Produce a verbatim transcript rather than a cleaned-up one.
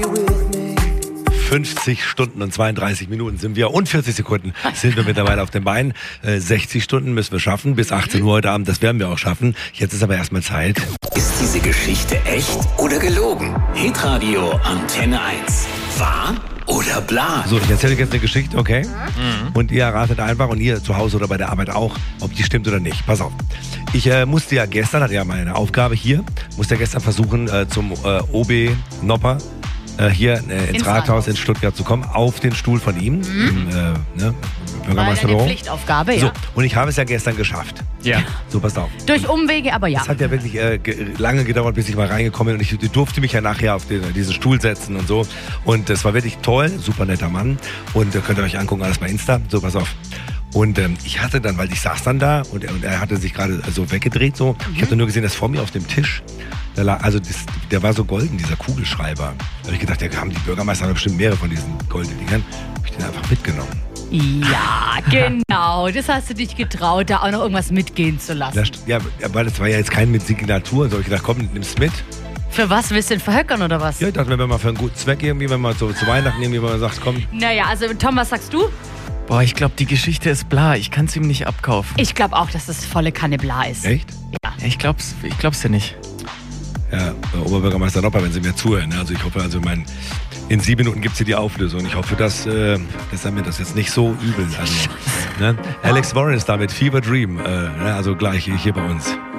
fünfzig Stunden und zweiunddreißig Minuten sind wir und vierzig Sekunden sind wir mittlerweile auf den Beinen. Äh, sechzig Stunden müssen wir schaffen, bis achtzehn Uhr heute Abend, das werden wir auch schaffen. Jetzt ist aber erstmal Zeit. Ist diese Geschichte echt oder gelogen? Hitradio Antenne eins. Wahr oder bla? So, ich erzähle jetzt eine Geschichte, okay? Mhm. Und ihr erratet einfach, und ihr zu Hause oder bei der Arbeit auch, ob die stimmt oder nicht. Pass auf. Ich äh, musste ja gestern, hatte ja meine Aufgabe hier, musste ja gestern versuchen, äh, zum äh, O B Nopper äh, hier äh, ins, ins Rathaus, Rathaus in Stuttgart zu kommen, auf den Stuhl von ihm, mhm. im äh, ne, Bürgermeisterbüro. Eine Pflichtaufgabe, ja. So, und ich habe es ja gestern geschafft. Ja. So, passt auf. Durch Umwege, aber ja. Es hat ja wirklich äh, ge- lange gedauert, bis ich mal reingekommen bin, und ich durfte mich ja nachher auf den, diesen Stuhl setzen und so. Und das war wirklich toll, super netter Mann. Und äh, könnt ihr euch angucken, alles bei Insta. So, pass auf. Und ähm, ich hatte dann, weil ich saß dann da und er, und er hatte sich gerade so weggedreht, so. Mhm. Ich habe nur gesehen, dass vor mir auf dem Tisch, da lag, also das, der war so golden, dieser Kugelschreiber. Da habe ich gedacht, ja, haben die Bürgermeister haben bestimmt mehrere von diesen goldenen Dingern. Habe ich den einfach mitgenommen. Ja, genau. Das hast du dich getraut, da auch noch irgendwas mitgehen zu lassen. Das, ja, weil das war ja jetzt kein mit Signatur. So habe ich gedacht, komm, nimm's mit. Für was willst du denn verhöckern oder was? Ja, ich dachte, wenn man mal für einen guten Zweck irgendwie, wenn man so zu Weihnachten irgendwie mal sagt, komm. Naja, also Tom, was sagst du? Boah, ich glaube, die Geschichte ist bla. Ich kann es ihm nicht abkaufen. Ich glaube auch, dass das volle Kanne bla ist. Echt? Ja. Ja, ich glaub's, ich glaub's ja nicht. Ja, Oberbürgermeister Nopper, wenn Sie mir zuhören. Also ich hoffe, also mein, in sieben Minuten gibt es hier die Auflösung. Ich hoffe, dass, äh, dass er mir das jetzt nicht so übel. Also, ne? Alex Warren ist da mit Fever Dream. Äh, also gleich hier bei uns.